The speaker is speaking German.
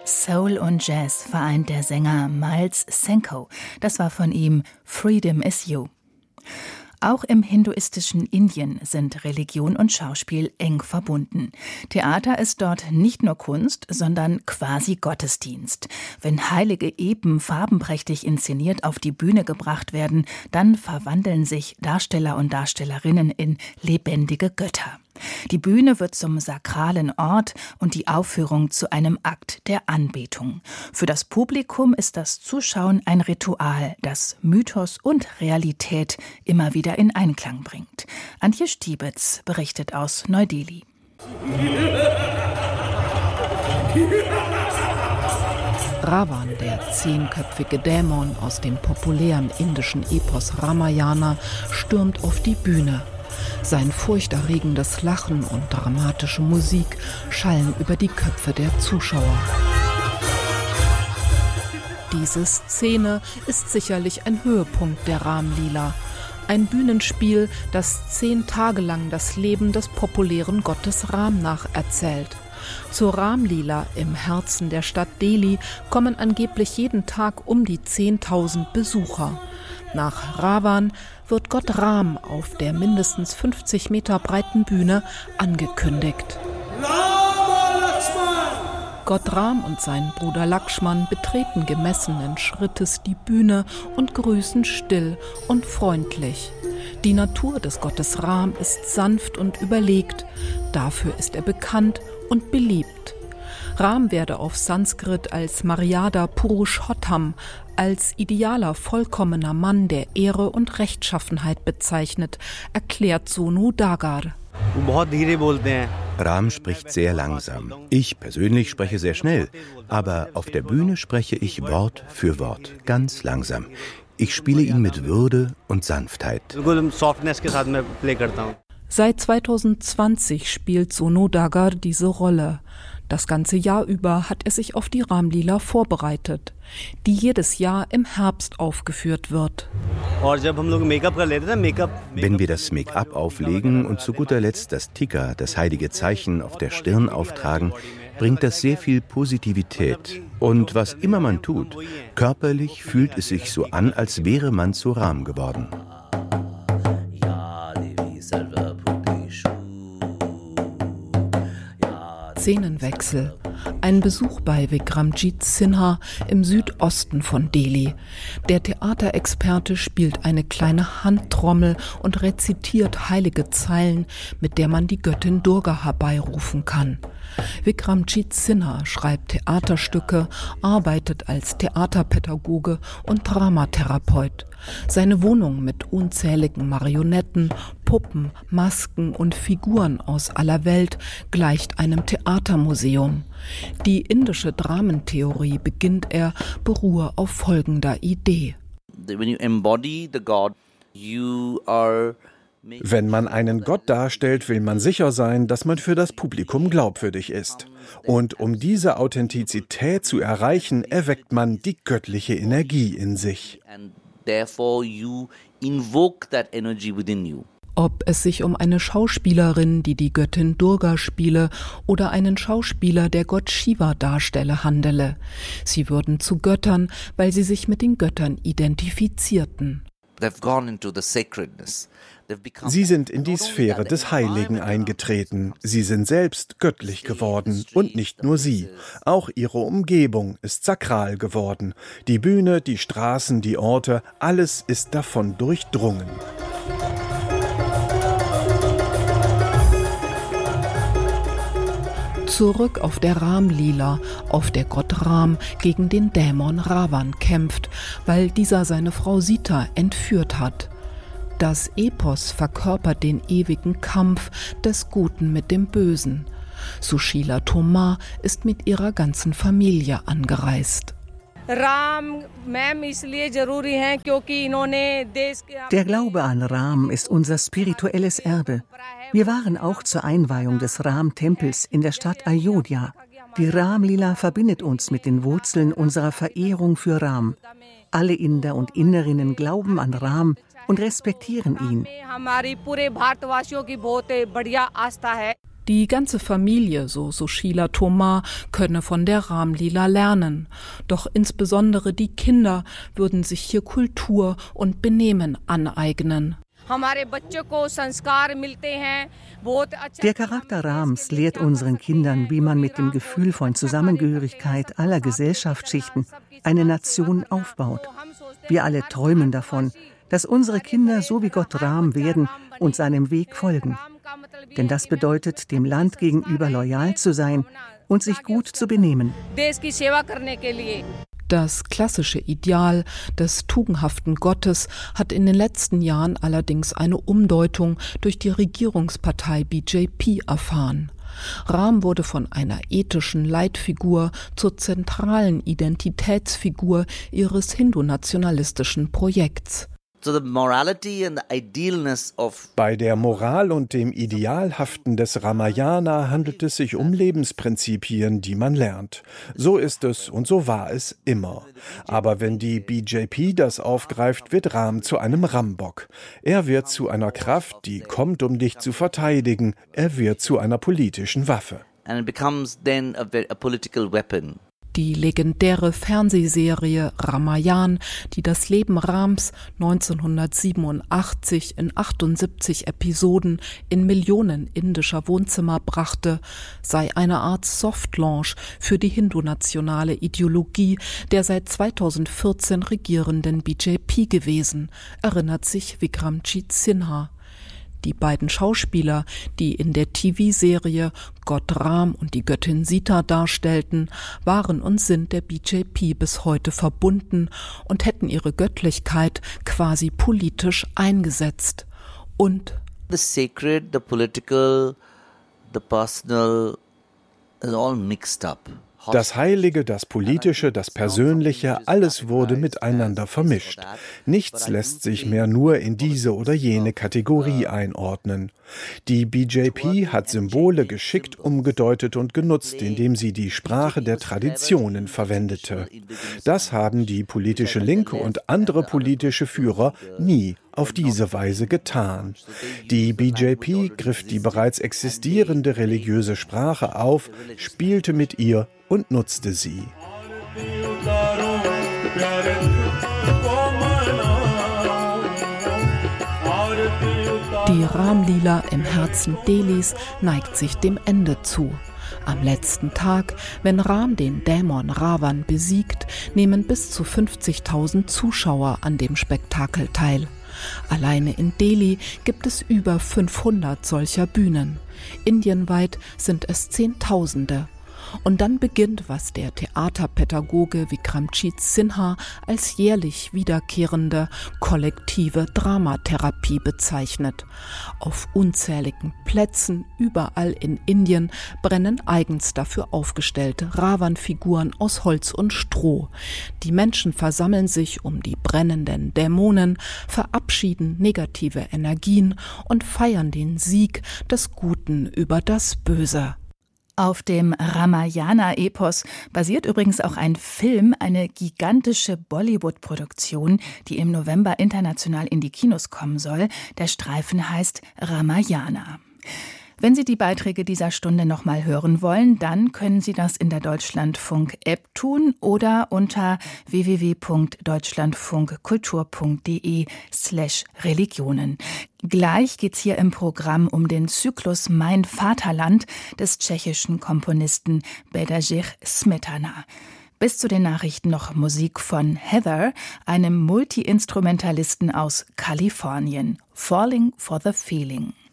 Soul und Jazz vereint der Sänger Miles Senko. Das war von ihm Freedom is You. Auch im hinduistischen Indien sind Religion und Schauspiel eng verbunden. Theater ist dort nicht nur Kunst, sondern quasi Gottesdienst. Wenn heilige Epen farbenprächtig inszeniert auf die Bühne gebracht werden, dann verwandeln sich Darsteller und Darstellerinnen in lebendige Götter. Die Bühne wird zum sakralen Ort und die Aufführung zu einem Akt der Anbetung. Für das Publikum ist das Zuschauen ein Ritual, das Mythos und Realität immer wieder in Einklang bringt. Antje Stiebitz berichtet aus Neu-Delhi. Ravan, der 10-köpfige Dämon aus dem populären indischen Epos Ramayana, stürmt auf die Bühne. Sein furchterregendes Lachen und dramatische Musik schallen über die Köpfe der Zuschauer. Diese Szene ist sicherlich ein Höhepunkt der Ram-Lila. Ein Bühnenspiel, das 10 Tage lang das Leben des populären Gottes Ram nacherzählt. Zur Ram-Lila im Herzen der Stadt Delhi kommen angeblich jeden Tag um die 10.000 Besucher. Nach Ravan wird Gott Ram auf der mindestens 50 Meter breiten Bühne angekündigt. Gott Ram und sein Bruder Lakshman betreten gemessenen Schrittes die Bühne und grüßen still und freundlich. Die Natur des Gottes Ram ist sanft und überlegt. Dafür ist er bekannt und beliebt. Ram werde auf Sanskrit als Maryada Purushottam, als idealer, vollkommener Mann der Ehre und Rechtschaffenheit bezeichnet, erklärt Sonu Dagar. Ram spricht sehr langsam. Ich persönlich spreche sehr schnell, aber auf der Bühne spreche ich Wort für Wort, ganz langsam. Ich spiele ihn mit Würde und Sanftheit. Seit 2020 spielt Sonu Dagar diese Rolle. Das ganze Jahr über hat er sich auf die Ram-Lila vorbereitet, die jedes Jahr im Herbst aufgeführt wird. Wenn wir das Make-up auflegen und zu guter Letzt das Tikka, das heilige Zeichen, auf der Stirn auftragen, bringt das sehr viel Positivität. Und was immer man tut, körperlich fühlt es sich so an, als wäre man zu Ram geworden. Szenenwechsel. Ein Besuch bei Vikramjit Sinha im Südosten von Delhi. Der Theaterexperte spielt eine kleine Handtrommel und rezitiert heilige Zeilen, mit der man die Göttin Durga herbeirufen kann. Vikramjit Sinha schreibt Theaterstücke, arbeitet als Theaterpädagoge und Dramatherapeut. Seine Wohnung mit unzähligen Marionetten, Puppen, Masken und Figuren aus aller Welt gleicht einem Theatermuseum. Die indische Dramentheorie, beginnt er, beruhe auf folgender Idee. Wenn man einen Gott darstellt, will man sicher sein, dass man für das Publikum glaubwürdig ist. Und um diese Authentizität zu erreichen, erweckt man die göttliche Energie in sich. Ob es sich um eine Schauspielerin, die die Göttin Durga spiele, oder einen Schauspieler, der Gott Shiva darstelle, handele. Sie würden zu Göttern, weil sie sich mit den Göttern identifizierten. Sie sind in die Sphäre des Heiligen eingetreten. Sie sind selbst göttlich geworden. Und nicht nur sie. Auch ihre Umgebung ist sakral geworden. Die Bühne, die Straßen, die Orte, alles ist davon durchdrungen. Zurück auf der Ram-Lila, auf der Gott Ram gegen den Dämon Ravan kämpft, weil dieser seine Frau Sita entführt hat. Das Epos verkörpert den ewigen Kampf des Guten mit dem Bösen. Sushila Tomar ist mit ihrer ganzen Familie angereist. Der Glaube an Ram ist unser spirituelles Erbe. Wir waren auch zur Einweihung des Ram-Tempels in der Stadt Ayodhya. Die Ram-Lila verbindet uns mit den Wurzeln unserer Verehrung für Ram. Alle Inder und Inderinnen glauben an Ram und respektieren ihn. Die ganze Familie, so Sushila Tomar, könne von der Ramlila lernen. Doch insbesondere die Kinder würden sich hier Kultur und Benehmen aneignen. Der Charakter Rams lehrt unseren Kindern, wie man mit dem Gefühl von Zusammengehörigkeit aller Gesellschaftsschichten eine Nation aufbaut. Wir alle träumen davon, dass unsere Kinder so wie Gott Ram werden und seinem Weg folgen. Denn das bedeutet, dem Land gegenüber loyal zu sein und sich gut zu benehmen. Das klassische Ideal des tugendhaften Gottes hat in den letzten Jahren allerdings eine Umdeutung durch die Regierungspartei BJP erfahren. Ram wurde von einer ethischen Leitfigur zur zentralen Identitätsfigur ihres hindu-nationalistischen Projekts. Bei der Moral und dem Idealhaften des Ramayana handelt es sich um Lebensprinzipien, die man lernt. So ist es und so war es immer. Aber wenn die BJP das aufgreift, wird Ram zu einem Rambock. Er wird zu einer Kraft, die kommt, um dich zu verteidigen. Er wird zu einer politischen Waffe. And it becomes then a political weapon. Die legendäre Fernsehserie Ramayan, die das Leben Rams 1987 in 78 Episoden in Millionen indischer Wohnzimmer brachte, sei eine Art Softlaunch für die hindu-nationale Ideologie der seit 2014 regierenden BJP gewesen, erinnert sich Vikramjit Sinha. Die beiden Schauspieler, die in der TV-Serie Gott Ram und die Göttin Sita darstellten, waren und sind der BJP bis heute verbunden und hätten ihre Göttlichkeit quasi politisch eingesetzt. Und the sacred, the political, the personal is all mixed up. Das Heilige, das Politische, das Persönliche, alles wurde miteinander vermischt. Nichts lässt sich mehr nur in diese oder jene Kategorie einordnen. Die BJP hat Symbole geschickt umgedeutet und genutzt, indem sie die Sprache der Traditionen verwendete. Das haben die politische Linke und andere politische Führer nie auf diese Weise getan. Die BJP griff die bereits existierende religiöse Sprache auf, spielte mit ihr und nutzte sie. Die Ramlila im Herzen Delis neigt sich dem Ende zu. Am letzten Tag, wenn Ram den Dämon Ravan besiegt, nehmen bis zu 50.000 Zuschauer an dem Spektakel teil. Alleine in Delhi gibt es über 500 solcher Bühnen. Indienweit sind es Zehntausende. Und dann beginnt, was der Theaterpädagoge Vikramjit Sinha als jährlich wiederkehrende kollektive Dramatherapie bezeichnet. Auf unzähligen Plätzen überall in Indien brennen eigens dafür aufgestellte Ravan-Figuren aus Holz und Stroh. Die Menschen versammeln sich um die brennenden Dämonen, verabschieden negative Energien und feiern den Sieg des Guten über das Böse. Auf dem Ramayana-Epos basiert übrigens auch ein Film, eine gigantische Bollywood-Produktion, die im November international in die Kinos kommen soll. Der Streifen heißt Ramayana. Wenn Sie die Beiträge dieser Stunde noch mal hören wollen, dann können Sie das in der Deutschlandfunk-App tun oder unter www.deutschlandfunkkultur.de/Religionen. Gleich geht's hier im Programm um den Zyklus Mein Vaterland des tschechischen Komponisten Bedřich Smetana. Bis zu den Nachrichten noch Musik von Heather, einem Multi-Instrumentalisten aus Kalifornien. Falling for the Feeling.